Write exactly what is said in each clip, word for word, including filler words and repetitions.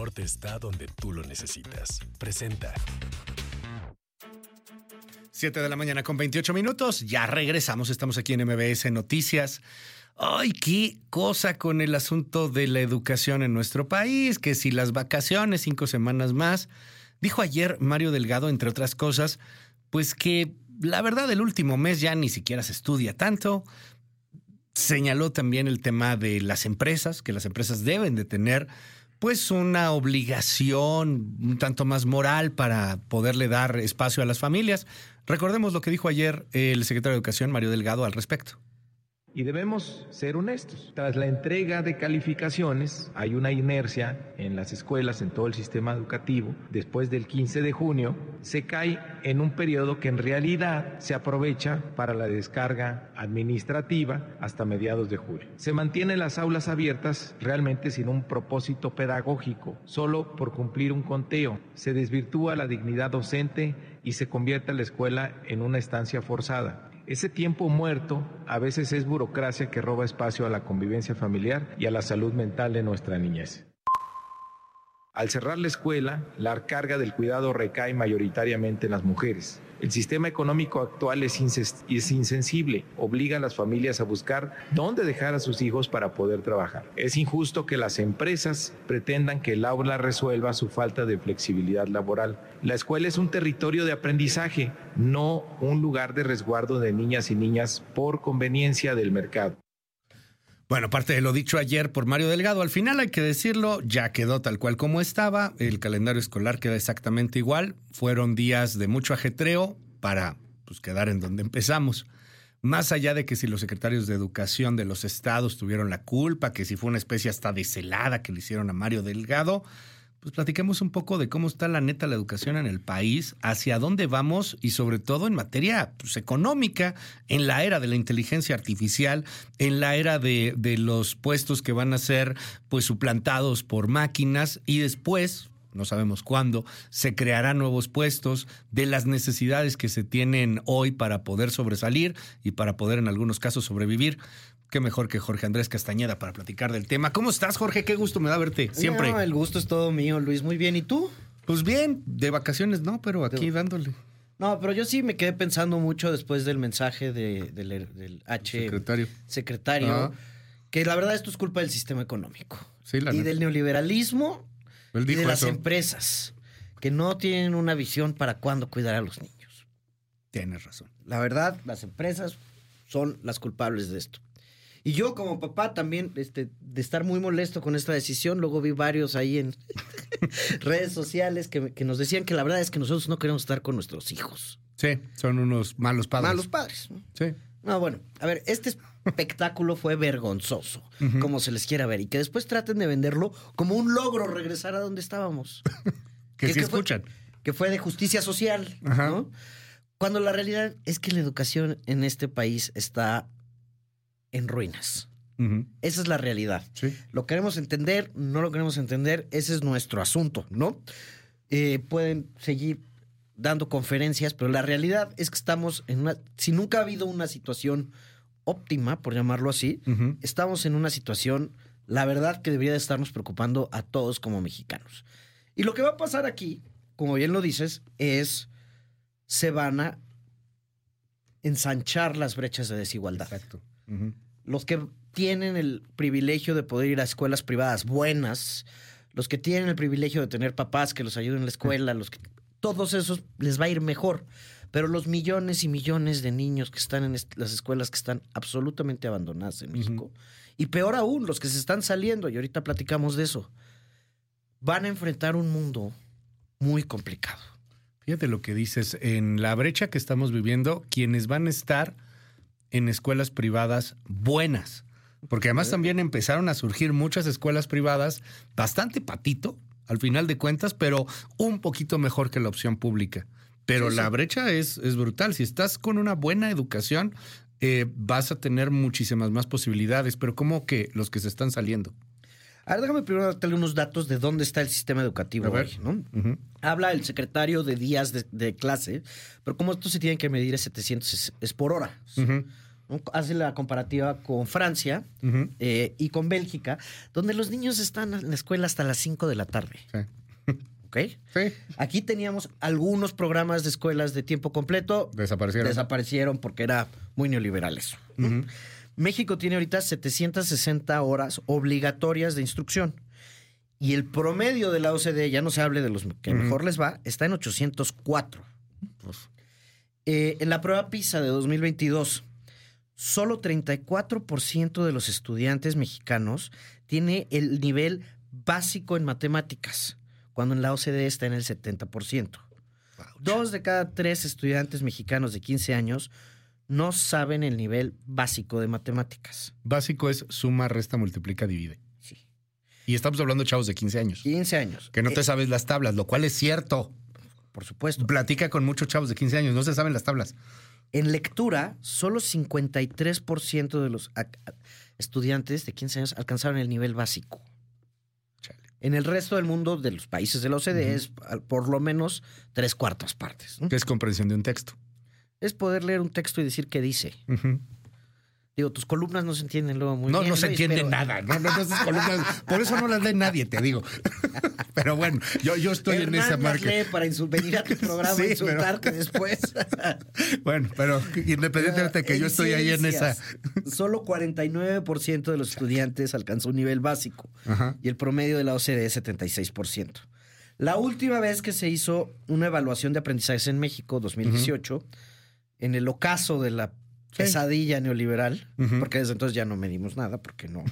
Norte está donde tú lo necesitas. Presenta. siete de la mañana con veintiocho minutos. Ya regresamos. Estamos aquí en M B S Noticias. Ay, qué cosa con el asunto de la educación en nuestro país. Que si las vacaciones, cinco semanas más. Dijo ayer Mario Delgado, entre otras cosas, pues que la verdad el último mes ya ni siquiera se estudia tanto. Señaló también el tema de las empresas, que las empresas deben de tener pues una obligación un tanto más moral para poderle dar espacio a las familias. Recordemos lo que dijo ayer el secretario de Educación, Mario Delgado, al respecto. Y debemos ser honestos. Tras la entrega de calificaciones, hay una inercia en las escuelas, en todo el sistema educativo. Después del quince de junio, se cae en un periodo que en realidad se aprovecha para la descarga administrativa hasta mediados de julio. Se mantienen las aulas abiertas realmente sin un propósito pedagógico, solo por cumplir un conteo. Se desvirtúa la dignidad docente y se convierte la escuela en una estancia forzada. Ese tiempo muerto a veces es burocracia que roba espacio a la convivencia familiar y a la salud mental de nuestra niñez. Al cerrar la escuela, la carga del cuidado recae mayoritariamente en las mujeres. El sistema económico actual es, inses- es insensible, obliga a las familias a buscar dónde dejar a sus hijos para poder trabajar. Es injusto que las empresas pretendan que el aula resuelva su falta de flexibilidad laboral. La escuela es un territorio de aprendizaje, no un lugar de resguardo de niñas y niñas por conveniencia del mercado. Bueno, parte de lo dicho ayer por Mario Delgado, al final hay que decirlo, ya quedó tal cual como estaba, el calendario escolar queda exactamente igual, fueron días de mucho ajetreo para pues, quedar en donde empezamos. Más allá de que si los secretarios de educación de los estados tuvieron la culpa, que si fue una especie hasta de celada que le hicieron a Mario Delgado, pues platiquemos un poco de cómo está la neta la educación en el país, hacia dónde vamos y sobre todo en materia pues, económica, en la era de la inteligencia artificial, en la era de, de los puestos que van a ser pues suplantados por máquinas y después, no sabemos cuándo, se crearán nuevos puestos, de las necesidades que se tienen hoy para poder sobresalir y para poder en algunos casos sobrevivir. Qué mejor que Jorge Andrés Castañeda para platicar del tema. ¿Cómo estás, Jorge? Qué gusto me da verte, siempre. No, el gusto es todo mío, Luis. Muy bien. ¿Y tú? Pues bien, de vacaciones no, pero aquí dándole. No, pero yo sí me quedé pensando mucho después del mensaje de, del, del H... Secretario. Secretario, Ajá. que la verdad esto es culpa del sistema económico. Sí, la y neta. del neoliberalismo Él y dijo de las eso. empresas, que no tienen una visión para cuándo cuidar a los niños. Tienes razón. La verdad, las empresas son las culpables de esto. Y yo como papá también, este, de estar muy molesto con esta decisión, luego vi varios ahí en redes sociales que, que nos decían que la verdad es que nosotros no queremos estar con nuestros hijos. Sí, son unos malos padres. Malos padres, ¿no? Sí. No, bueno, a ver, este espectáculo fue vergonzoso, Ujú. como se les quiera ver, y que después traten de venderlo como un logro regresar a donde estábamos. Que ¿Qué- sí qué fue? escuchan. Que fue de justicia social, Ajá. ¿no? Cuando la realidad es que la educación en este país está en ruinas. Ujú. Esa es la realidad. Sí. Lo queremos entender, no lo queremos entender, ese es nuestro asunto, ¿no? Eh, pueden seguir dando conferencias, pero la realidad es que estamos en una... Si nunca ha habido una situación óptima, por llamarlo así, Ujú. estamos en una situación, la verdad, que debería de estarnos preocupando a todos como mexicanos. Y lo que va a pasar aquí, como bien lo dices, es se van a ensanchar las brechas de desigualdad. Exacto. Ujú. Los que tienen el privilegio de poder ir a escuelas privadas buenas, los que tienen el privilegio de tener papás que los ayuden en la escuela, los que, todos esos les va a ir mejor. Pero los millones y millones de niños que están en est- las escuelas que están absolutamente abandonadas en México, Ujú. y peor aún, los que se están saliendo, y ahorita platicamos de eso, van a enfrentar un mundo muy complicado. Fíjate lo que dices. En la brecha que estamos viviendo, quienes van a estar en escuelas privadas buenas. Porque además también empezaron a surgir muchas escuelas privadas bastante patito, al final de cuentas, pero un poquito mejor que la opción pública. Pero Sí, la sí. brecha es, es brutal. Si estás con una buena educación, eh, vas a tener muchísimas más posibilidades. Pero ¿cómo que los que se están saliendo? A ver, déjame primero darte unos datos de dónde está el sistema educativo A ver. hoy, ¿no? Ujú. Habla el secretario de días de, de clase, pero como esto se tiene que medir a setecientos es, es por hora. Ujú. ¿no? Hace la comparativa con Francia uh-huh. eh, y con Bélgica, donde los niños están en la escuela hasta las cinco de la tarde. Sí. ¿Ok? Sí. Aquí teníamos algunos programas de escuelas de tiempo completo. Desaparecieron. Desaparecieron porque era muy neoliberal eso. Uh-huh. México tiene ahorita setecientas sesenta horas obligatorias de instrucción. Y el promedio de la O C D E, ya no se hable de los que uh-huh. mejor les va, está en ochocientos cuatro. Pues. Eh, en la prueba PISA de dos mil veintidós, solo treinta y cuatro por ciento de los estudiantes mexicanos tiene el nivel básico en matemáticas, cuando en la O C D E está en el setenta por ciento. Wow. Dos de cada tres estudiantes mexicanos de quince años no saben el nivel básico de matemáticas. Básico es suma, resta, multiplica, divide. Sí. Y estamos hablando de chavos de quince años. quince años. Que no te eh, sabes las tablas, lo cual es cierto. Por supuesto. Platica con muchos chavos de quince años, no se saben las tablas. En lectura, solo cincuenta y tres por ciento de los estudiantes de quince años alcanzaron el nivel básico. Chale. En el resto del mundo, de los países de la O C D E, uh-huh. es por lo menos tres cuartas partes, ¿no? ¿Qué es comprensión de un texto? Es poder leer un texto y decir qué dice. Uh-huh. Digo, tus columnas no se entienden luego muy no, bien. No, no se Luis, entiende pero... nada. No, no, no, esas columnas, por eso no las lee nadie, te digo. Pero bueno, yo, yo estoy Hernán en esa marca. Las lee para insul- venir a tu programa sí, a insultarte pero... después. Bueno, pero independientemente de que en yo estoy ahí en esa... Solo cuarenta y nueve por ciento de los estudiantes alcanzó un nivel básico. Ajá. Y el promedio de la O C D E es setenta y seis por ciento. La última vez que se hizo una evaluación de aprendizaje en México, dos mil dieciocho, uh-huh. en el ocaso de la pesadilla neoliberal, uh-huh. porque desde entonces ya no medimos nada, porque no,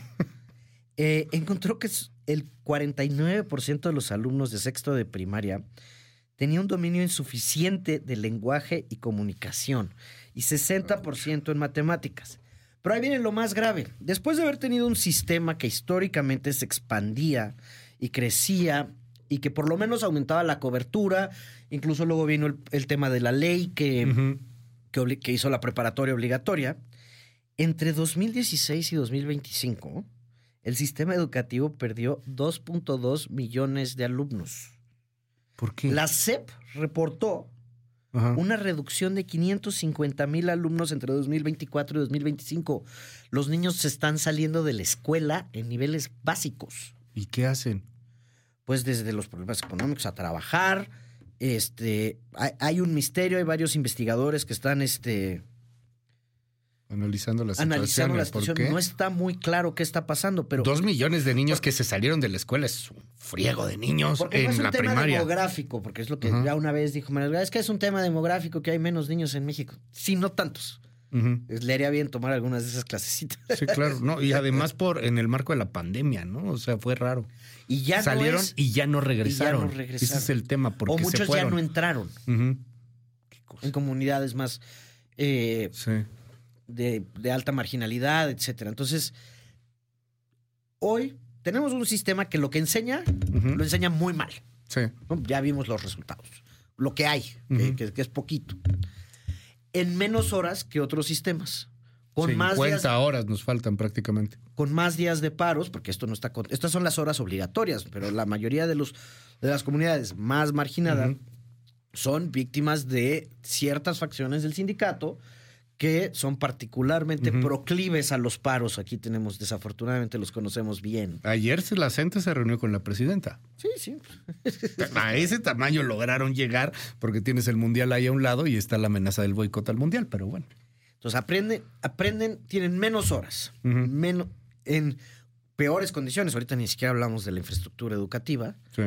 eh, encontró que el cuarenta y nueve por ciento de los alumnos de sexto de primaria tenía un dominio insuficiente de lenguaje y comunicación y sesenta por ciento en matemáticas. Pero ahí viene lo más grave. Después de haber tenido un sistema que históricamente se expandía y crecía y que por lo menos aumentaba la cobertura, incluso luego vino el, el tema de la ley que... Uh-huh. Que, que hizo la preparatoria obligatoria, entre dos mil dieciséis y dos mil veinticinco, el sistema educativo perdió dos punto dos millones de alumnos. ¿Por qué? La S E P reportó Ajá. una reducción de quinientos cincuenta mil alumnos entre dos mil veinticuatro y dos mil veinticinco. Los niños se están saliendo de la escuela en niveles básicos. ¿Y qué hacen? Pues desde los problemas económicos a trabajar. Este, hay, hay un misterio, hay varios investigadores que están este, analizando la situación. Analizando la situación. No está muy claro qué está pasando, pero... Dos millones de niños por, que se salieron de la escuela es un friego de niños en no es un la tema primaria. Demográfico, porque es lo que uh-huh. ya una vez dijo Manuel, es que es un tema demográfico que hay menos niños en México. Sí, no tantos. Uh-huh. Le haría bien tomar algunas de esas clasecitas. Sí, claro. No, y además por en el marco de la pandemia, ¿no? O sea, fue raro. Y ya salieron no es, y ya no regresaron. Ya no regresaron. Ese es el tema. Porque o muchos se fueron. ya no entraron. Uh-huh. En comunidades más eh, sí. de, de alta marginalidad, etcétera. Entonces, hoy tenemos un sistema que lo que enseña, uh-huh. lo enseña muy mal. Sí. ¿No? Ya vimos los resultados. Lo que hay, uh-huh. que, que, que es poquito. En menos horas que otros sistemas. Con cincuenta más días, horas nos faltan prácticamente. Con más días de paros, porque esto no está... Con, estas son las horas obligatorias, pero la mayoría de, los, de las comunidades más marginadas uh-huh. son víctimas de ciertas facciones del sindicato que son particularmente uh-huh. proclives a los paros. Aquí tenemos, desafortunadamente, los conocemos bien. Ayer la gente se reunió con la presidenta. Sí, sí. A ese tamaño lograron llegar porque tienes el mundial ahí a un lado y está la amenaza del boicot al mundial, pero bueno. Entonces aprenden, aprenden, tienen menos horas, uh-huh. menos, en peores condiciones. Ahorita ni siquiera hablamos de la infraestructura educativa. Sí.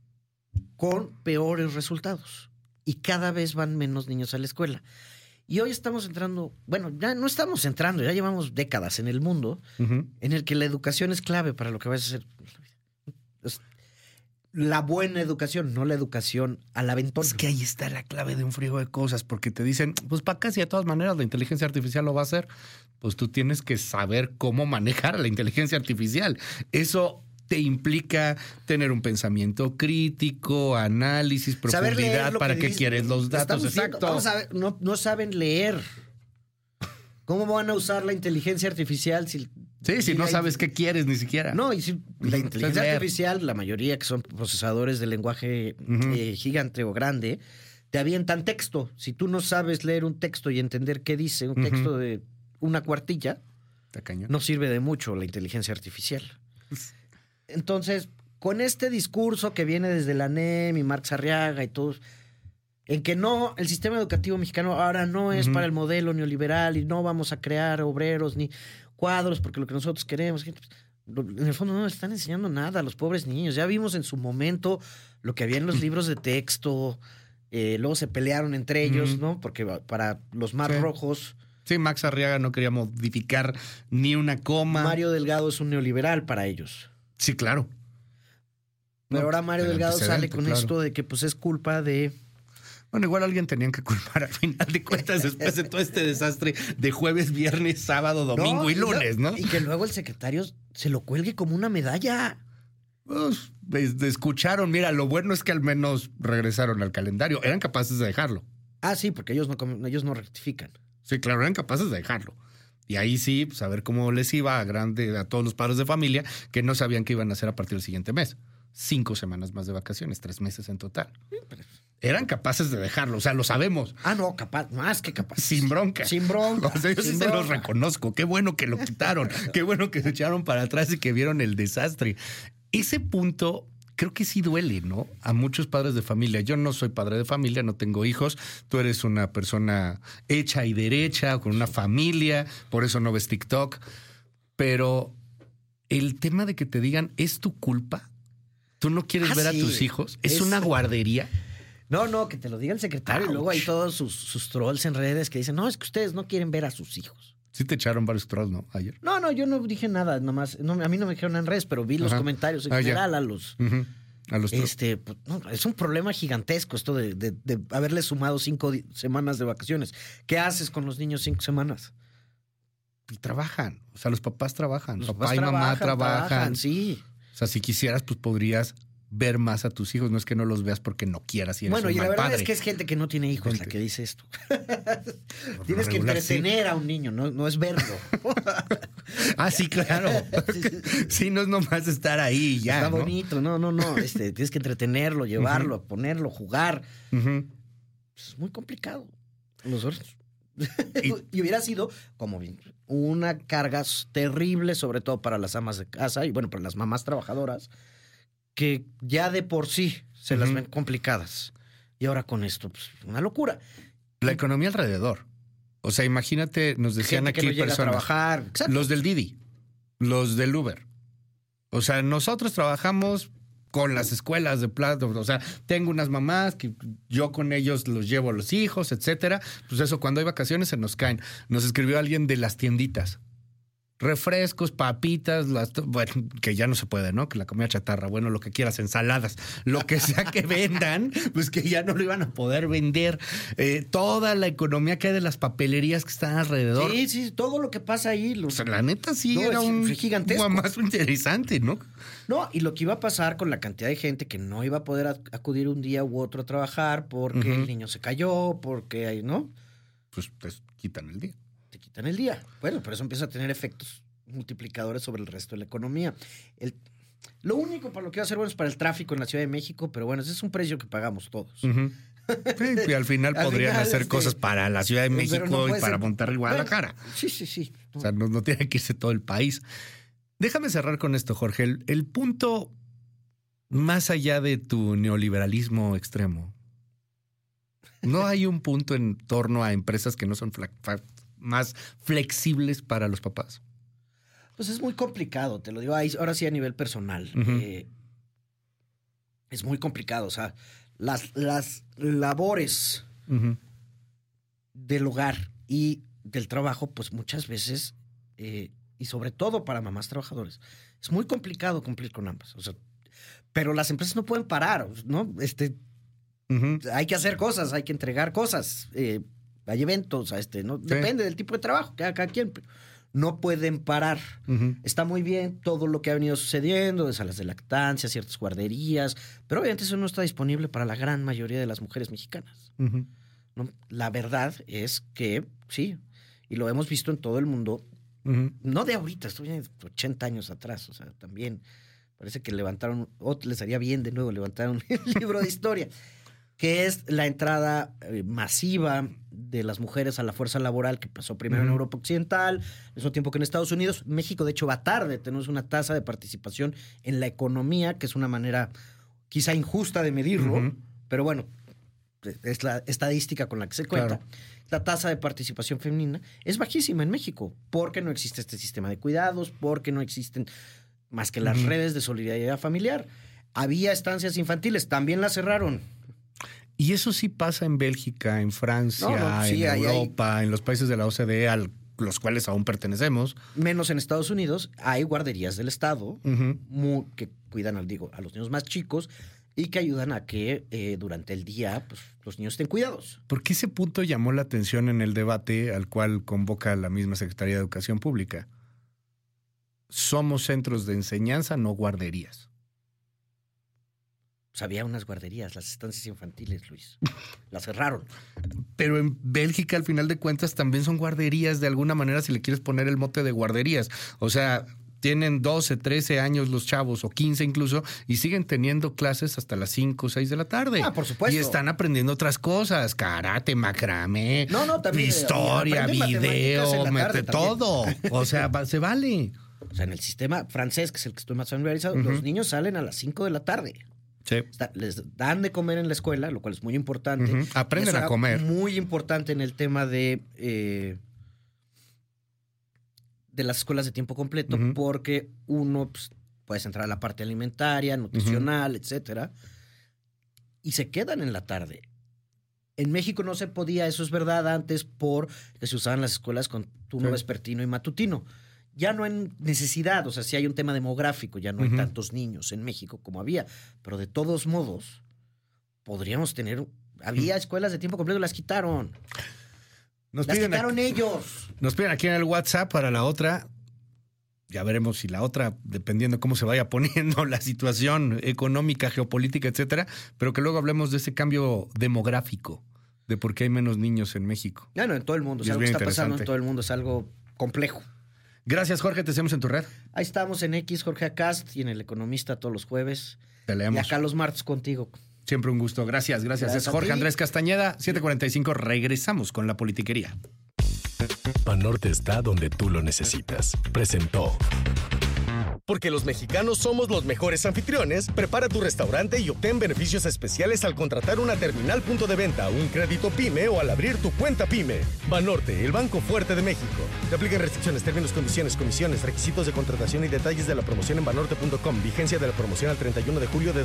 Con peores resultados. Y cada vez van menos niños a la escuela. Y hoy estamos entrando, bueno, ya no estamos entrando, ya llevamos décadas en el mundo uh-huh. en el que la educación es clave para lo que vas a hacer. Es la buena educación, no la educación al aventón. Es que ahí está la clave de un friego de cosas, porque te dicen, pues para casi de todas maneras la inteligencia artificial lo va a hacer. Pues tú tienes que saber cómo manejar la inteligencia artificial. Eso te implica tener un pensamiento crítico, análisis, profundidad, para qué quieres los datos. Exacto. Vamos a ver, no, no saben leer. ¿Cómo van a usar la inteligencia artificial si... Sí, si no sabes qué quieres ni siquiera. No, y si la inteligencia artificial, la mayoría que son procesadores de lenguaje uh-huh. eh, gigante o grande, te avientan texto. Si tú no sabes leer un texto y entender qué dice, un uh-huh. texto de una cuartilla, Está cañón. no sirve de mucho la inteligencia artificial. Entonces, con este discurso que viene desde la N E M y Marx Arriaga y todos, en que no, el sistema educativo mexicano ahora no es uh-huh. para el modelo neoliberal y no vamos a crear obreros ni cuadros porque lo que nosotros queremos... En el fondo no nos están enseñando nada a los pobres niños. Ya vimos en su momento lo que había en los libros de texto. Eh, luego se pelearon entre ellos, mm. ¿no? Porque para los más sí. rojos... Sí, Max Arriaga no quería modificar ni una coma. Mario Delgado es un neoliberal para ellos. Sí, claro. Pero no, ahora Mario Delgado sale con claro. esto de que pues es culpa de... Bueno, igual alguien tenían que culpar al final de cuentas después de todo este desastre de jueves, viernes, sábado, domingo no, y lunes, ¿no? Y que luego el secretario se lo cuelgue como una medalla. Pues, escucharon, mira, lo bueno es que al menos regresaron al calendario. Eran capaces de dejarlo. Ah, sí, porque ellos no, ellos no rectifican. Sí, claro, eran capaces de dejarlo. Y ahí sí, pues a ver cómo les iba a grande a todos los padres de familia que no sabían qué iban a hacer a partir del siguiente mes. Cinco semanas más de vacaciones, tres meses en total. Sí, pero... Eran capaces de dejarlo, o sea, lo sabemos. Ah, no, capaz, más que capaz. Sin bronca. Sin bronca. O sea, yo sí se los reconozco. Qué bueno que lo quitaron. Qué bueno que se echaron para atrás y que vieron el desastre. Ese punto creo que sí duele, ¿no? A muchos padres de familia. Yo no soy padre de familia, no tengo hijos. Tú eres una persona hecha y derecha, con una familia, por eso no ves TikTok. Pero el tema de que te digan, ¿es tu culpa? ¿Tú no quieres ah, ver sí. a tus hijos? ¿Es, ¿Es una guardería? No, no, que te lo diga el secretario. Ouch. Y luego hay todos sus, sus trolls en redes que dicen, no, es que ustedes no quieren ver a sus hijos. Sí te echaron varios trolls, ¿no? Ayer. No, no, yo no dije nada, nomás. No, a mí no me dijeron en redes, pero vi los Ajá. comentarios en ah, general ya. a los... Uh-huh. A los este, pues, no, es un problema gigantesco esto de, de, de haberle sumado cinco di- semanas de vacaciones. ¿Qué haces con los niños cinco semanas? Y trabajan. O sea, los papás trabajan. Los Papá papás y trabajan, mamá trabajan. trabajan. Sí. O sea, si quisieras, pues podrías ver más a tus hijos. No es que no los veas porque no quieras. Y eres bueno, un y la mal verdad padre. Es que es gente que no tiene hijos gente. la que dice esto. Tienes que regular, entretener sí. a un niño, no, no es verlo. Ah, sí, claro. Sí, sí. sí, no es nomás estar ahí y ya. Está ¿no? bonito, no, no, no. Este, tienes que entretenerlo, llevarlo, uh-huh. ponerlo, jugar. Uh-huh. Es muy complicado. Nosotros. Y, y hubiera sido como una carga terrible, sobre todo para las amas de casa y bueno, para las mamás trabajadoras, que ya de por sí se uh-huh. las ven complicadas. Y ahora con esto, pues, una locura. La economía alrededor. O sea, imagínate, nos decían Gente aquí que no personas. Llega a trabajar. Exacto. Los del Didi, los del Uber. O sea, nosotros trabajamos con las escuelas de plata. O sea, tengo unas mamás que yo con ellos los llevo a los hijos, etcétera. Pues eso, cuando hay vacaciones se nos caen. Nos escribió alguien de las tienditas. Refrescos, papitas, las, bueno, que ya no se puede, ¿no? Que la comida chatarra, bueno, lo que quieras, ensaladas, lo que sea que vendan, pues que ya no lo iban a poder vender. Eh, toda la economía que hay de las papelerías que están alrededor. Sí, sí, todo lo que pasa ahí. Lo... O sea, la neta sí no, era un gigantesco. Más interesante, ¿no? No, y lo que iba a pasar con la cantidad de gente que no iba a poder acudir un día u otro a trabajar porque uh-huh. el niño se cayó, porque hay, ¿no? Pues te quitan el día. Quitan el día. Bueno, pero eso empieza a tener efectos multiplicadores sobre el resto de la economía. El, lo único para lo que va a ser bueno es para el tráfico en la Ciudad de México, pero bueno, ese es un precio que pagamos todos. Uh-huh. Sí, y al final al podrían final, hacer este, cosas para la Ciudad de México no y para ser, Monterrey y Guadalajara. Bueno, sí, sí, sí. No. O sea, no, no tiene que irse todo el país. Déjame cerrar con esto, Jorge. El, el punto más allá de tu neoliberalismo extremo, ¿no hay un punto en torno a empresas que no son fla- fa- más flexibles para los papás? Pues es muy complicado, te lo digo ahora sí a nivel personal. Uh-huh. Eh, es muy complicado, o sea, las, las labores uh-huh. del hogar y del trabajo, pues muchas veces, eh, y sobre todo para mamás trabajadores, es muy complicado cumplir con ambas. O sea, pero las empresas no pueden parar, ¿no? Este, uh-huh. Hay que hacer cosas, hay que entregar cosas, eh, hay eventos, este, ¿no? Sí. Depende del tipo de trabajo que haga cada quien. No pueden parar. Uh-huh. Está muy bien todo lo que ha venido sucediendo, de salas de lactancia, ciertas guarderías, pero obviamente eso no está disponible para la gran mayoría de las mujeres mexicanas. Uh-huh. ¿No? La verdad es que sí, y lo hemos visto en todo el mundo, uh-huh. no de ahorita, estoy en ochenta años atrás, o sea, también parece que levantaron, o les haría bien de nuevo levantar un libro de historia. que es la entrada eh, masiva de las mujeres a la fuerza laboral que pasó primero uh-huh. en Europa Occidental, al mismo tiempo que en Estados Unidos. México, de hecho, va tarde. Tenemos una tasa de participación en la economía, que es una manera quizá injusta de medirlo, uh-huh. pero bueno, es la estadística con la que se cuenta. Claro. La tasa de participación femenina es bajísima en México, porque no existe este sistema de cuidados, porque no existen más que las uh-huh. redes de solidaridad familiar. Había estancias infantiles, también las cerraron. Y eso sí pasa en Bélgica, en Francia, no, no, sí, en hay, Europa, hay... en los países de la O C D E, a los cuales aún pertenecemos. Menos en Estados Unidos, hay guarderías del Estado uh-huh. muy, que cuidan al, digo, a los niños más chicos y que ayudan a que eh, durante el día pues, los niños estén cuidados. ¿Por qué ese punto llamó la atención en el debate al cual convoca la misma Secretaría de Educación Pública? Somos centros de enseñanza, no guarderías. Pues había unas guarderías, las estancias infantiles, Luis. Las cerraron. Pero en Bélgica, al final de cuentas, también son guarderías de alguna manera, si le quieres poner el mote de guarderías. O sea, tienen doce, trece años los chavos, o quince incluso, y siguen teniendo clases hasta las cinco o seis de la tarde. Ah, por supuesto. Y están aprendiendo otras cosas, karate, macramé, no, no, también, historia, video, mete todo. O sea, se vale. O sea, en el sistema francés, que es el que estoy más familiarizado, uh-huh. los niños salen a las cinco de la tarde. Sí. Está, les dan de comer en la escuela, lo cual es muy importante. Uh-huh. Aprenden a comer. Muy importante en el tema de, eh, de las escuelas de tiempo completo, uh-huh. porque uno pues, puedes entrar a la parte alimentaria, nutricional, uh-huh. etcétera, y se quedan en la tarde. En México no se podía, eso es verdad, antes porque se usaban las escuelas con turno sí. vespertino y matutino. Ya no hay necesidad, o sea, sí hay un tema demográfico, ya no hay uh-huh. tantos niños en México como había, pero de todos modos podríamos tener, había escuelas de tiempo completo, las quitaron. Nos las piden quitaron aquí, ellos. Nos piden aquí en el WhatsApp para la otra, ya veremos si la otra, dependiendo cómo se vaya poniendo la situación económica, geopolítica, etcétera, pero que luego hablemos de ese cambio demográfico, de por qué hay menos niños en México. Ya no, en todo el mundo, o sea, algo que está pasando en todo el mundo es algo complejo. Gracias, Jorge. Te seguimos en tu red. Ahí estamos en X, Jorge Acast, y en El Economista todos los jueves. Te leemos. Y acá los martes contigo. Siempre un gusto. Gracias, gracias. gracias es Jorge Andrés Castañeda, siete cuarenta y cinco. Regresamos con la politiquería. Banorte está donde tú lo necesitas. Presentó. Porque los mexicanos somos los mejores anfitriones, prepara tu restaurante y obtén beneficios especiales al contratar una terminal punto de venta, un crédito PYME o al abrir tu cuenta PYME. Banorte, el banco fuerte de México. Te aplican restricciones, términos, condiciones, comisiones, requisitos de contratación y detalles de la promoción en banorte punto com. Vigencia de la promoción al treinta y uno de julio de